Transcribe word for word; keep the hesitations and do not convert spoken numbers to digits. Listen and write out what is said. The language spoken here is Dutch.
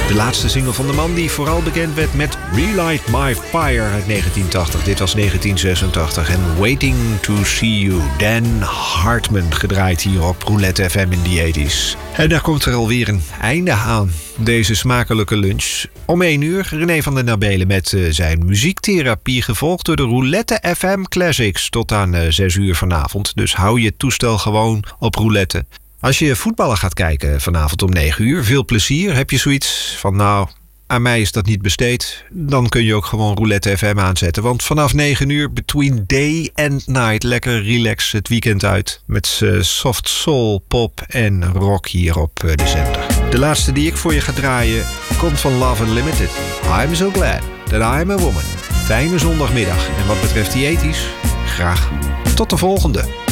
De laatste single van de man die vooral bekend werd met Relight My Fire uit negentien tachtig. Dit was negentien zesentachtig. En Waiting to See You, Dan Hartman, gedraaid hier op Roulette F M in de tachtiger. En daar komt er alweer een einde aan. Deze smakelijke lunch. Om één uur René van der Nabelen met uh, zijn muziektherapie, gevolgd door de Roulette F M Classics tot aan uh, zes uur vanavond. Dus hou je toestel gewoon op roulette. Als je voetballen gaat kijken vanavond om negen uur, veel plezier. Heb je zoiets van, nou, aan mij is dat niet besteed, dan kun je ook gewoon Roulette F M aanzetten. Want vanaf negen uur, between day and night, lekker relax het weekend uit. Met uh, soft soul, pop en rock hier op uh, de zender. De laatste die ik voor je ga draaien komt van Love Unlimited. I'm so glad that I'm a woman. Fijne zondagmiddag. En wat betreft die ethisch, graag tot de volgende.